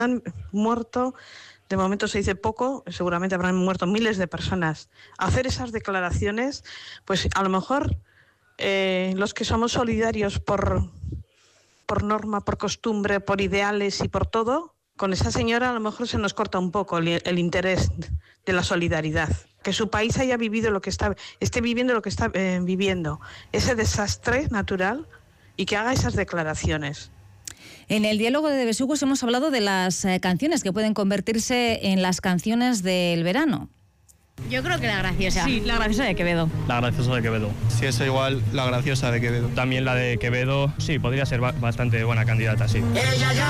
Han muerto, de momento se dice poco, seguramente habrán muerto miles de personas. Hacer esas declaraciones, pues a lo mejor los que somos solidarios por norma, por costumbre, por ideales y por todo, con esa señora a lo mejor se nos corta un poco el interés de la solidaridad. Que su país haya vivido esté viviendo lo que está viviendo, ese desastre natural, y que haga esas declaraciones. En el diálogo de Besugos hemos hablado de las canciones que pueden convertirse en las canciones del verano. Yo creo que la graciosa. Sí, la graciosa de Quevedo. La graciosa de Quevedo. Sí, es igual la graciosa de Quevedo. También la de Quevedo, sí, podría ser bastante buena candidata, sí. Ella ya